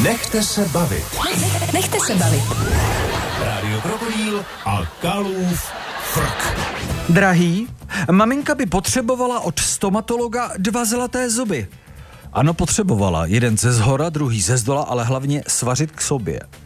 Nechte se bavit. Nechte se bavit. Rádio Krokodýl a Kalův frk. Drahý, maminka by potřebovala od stomatologa 2 zlaté zuby. Ano, potřebovala. Jeden ze zhora, druhý ze zdola, ale hlavně svařit k sobě.